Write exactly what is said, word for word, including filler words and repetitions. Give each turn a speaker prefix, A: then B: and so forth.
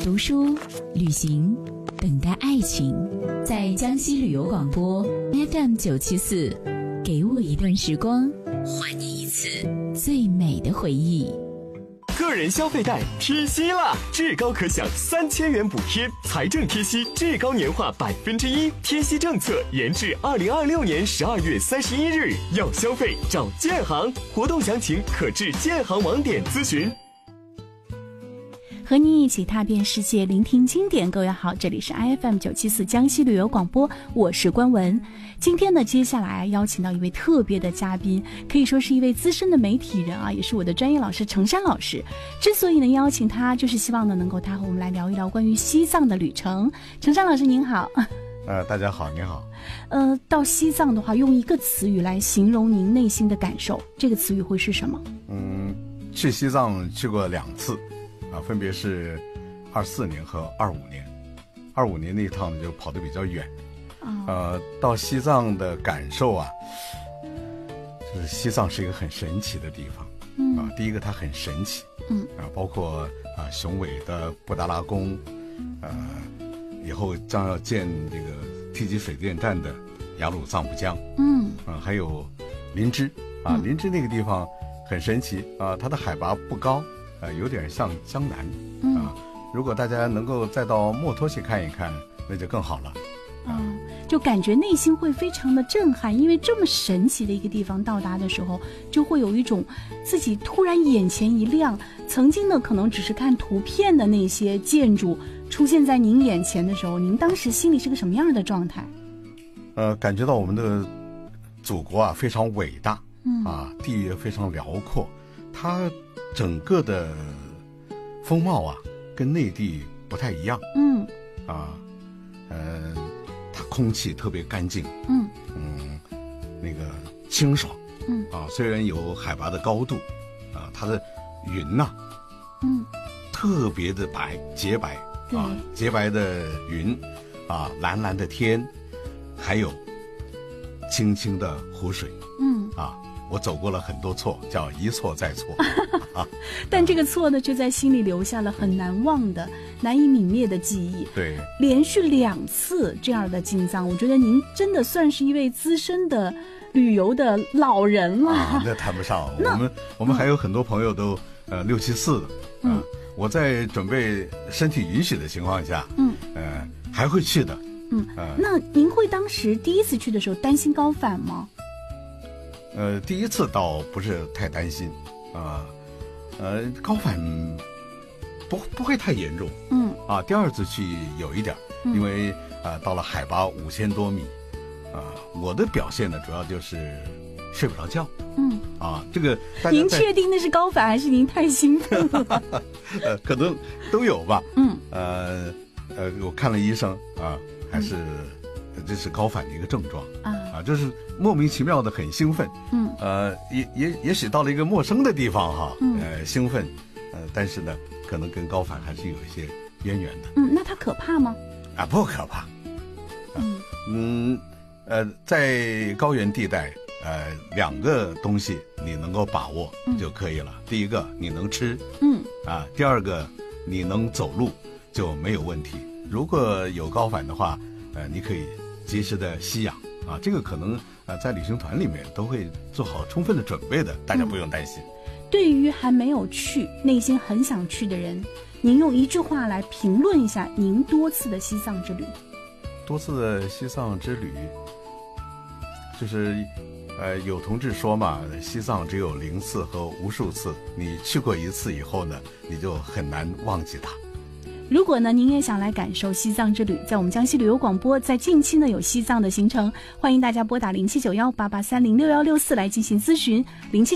A: 读书、旅行，等待爱情。在江西旅游广播 F M 九七四，给我一段时光，还你一次最美的回忆。
B: 个人消费贷贴息啦！至高可享三千元补贴，财政贴息至高年化百分之一，贴息政策延至二零二六年十二月三十一日。要消费找建行，活动详情可至建行网点咨询。
C: 和你一起踏遍世界，聆听经典。各位好，这里是 I F M 九七四江西旅游广播，我是关文。今天呢，接下来邀请到一位特别的嘉宾，可以说是一位资深的媒体人啊，也是我的专业老师程山老师。之所以能邀请他，就是希望呢能够他和我们来聊一聊关于西藏的旅程。程山老师您好。
D: 呃，大家好，您好。
C: 呃，到西藏的话，用一个词语来形容您内心的感受，这个词语会是什么？嗯，
D: 去西藏去过两次。啊，分别是二四年和二五年。二五年那一趟就跑得比较远，哦、呃，到西藏的感受啊，就是西藏是一个很神奇的地方。嗯、啊，第一个它很神奇，嗯，啊，包括啊雄伟的布达拉宫，呃，以后将要建这个梯级水电站的雅鲁藏布江，嗯，啊，还有林芝，啊，嗯、林芝那个地方很神奇啊，它的海拔不高。呃，有点像江南，嗯、啊，如果大家能够再到墨脱去看一看，那就更好了。啊、
C: 嗯，就感觉内心会非常的震撼，因为这么神奇的一个地方到达的时候，就会有一种自己突然眼前一亮，曾经呢可能只是看图片的那些建筑出现在您眼前的时候，您当时心里是个什么样的状态？
D: 呃，感觉到我们的祖国啊非常伟大，嗯啊，地域非常辽阔，它整个的风貌啊，跟内地不太一样。嗯，啊，呃，它空气特别干净。嗯嗯，那个清爽。嗯啊，虽然有海拔的高度，啊，它的云呐、啊，嗯，特别的白，洁白。啊，洁白的云，啊，蓝蓝的天，还有清清的湖水。嗯啊。我走过了很多错，叫一错再错。啊、
C: 但这个错呢，却在心里留下了很难忘的、难以泯灭的记忆。
D: 对，
C: 连续两次这样的进藏，我觉得您真的算是一位资深的旅游的老人了。
D: 啊，那谈不上，我们我们还有很多朋友都、嗯、呃六七四的。嗯、呃，我在准备身体允许的情况下，嗯，呃，还会去的。
C: 嗯，呃、那您会当时第一次去的时候担心高反吗？
D: 呃，第一次倒不是太担心，啊、呃，呃，高反不不会太严重，嗯，啊，第二次去有一点，嗯、因为啊、呃，到了海拔五千多米，啊、呃，我的表现呢，主要就是睡不着觉，嗯，啊，这个
C: 您确定那是高反还是您太兴奋了？
D: 呃，可能都有吧，嗯，呃呃，我看了医生啊，还是。嗯这是高反的一个症状啊，啊，就是莫名其妙的很兴奋，嗯，呃，也也也许到了一个陌生的地方哈，嗯、呃，兴奋，呃，但是呢，可能跟高反还是有一些渊源的。
C: 嗯，那它可怕吗？
D: 啊，不可怕。嗯嗯，呃，在高原地带，呃，两个东西你能够把握就可以了。嗯、第一个你能吃，嗯，啊，第二个你能走路就没有问题。如果有高反的话，呃，你可以及时的吸氧啊，这个可能呃在旅行团里面都会做好充分的准备的，大家不用担心。
C: 嗯、对于还没有去、内心很想去的人，您用一句话来评论一下您多次的西藏之旅。
D: 多次的西藏之旅，就是呃有同志说嘛，西藏只有零次和无数次，你去过一次以后呢，你就很难忘记它。
C: 如果呢，您也想来感受西藏之旅，在我们江西旅游广播，在近期呢有西藏的行程，欢迎大家拨打零七九幺八八三零六幺六四来进行咨询。零七